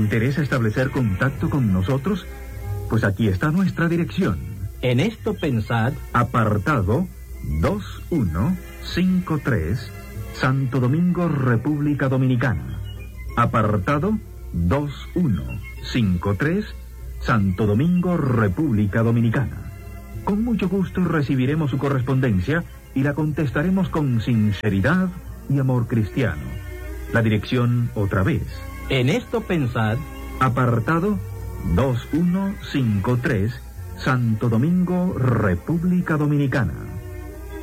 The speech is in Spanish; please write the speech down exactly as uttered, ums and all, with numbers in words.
interesa establecer contacto con nosotros? Pues aquí está nuestra dirección. En esto pensad, apartado dos uno cinco tres, Santo Domingo, República Dominicana. Apartado dos uno cinco tres, Santo Domingo, República Dominicana. Con mucho gusto recibiremos su correspondencia y la contestaremos con sinceridad y amor cristiano. La dirección otra vez. en esto pensad, apartado dos uno cinco tres, Santo Domingo, República Dominicana.